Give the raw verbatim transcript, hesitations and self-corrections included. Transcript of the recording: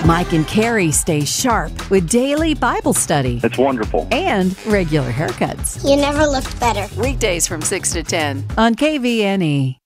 Mike and Carrie stay sharp with daily Bible study It's wonderful. and regular haircuts. You never looked better. Weekdays from six to ten on K V N E.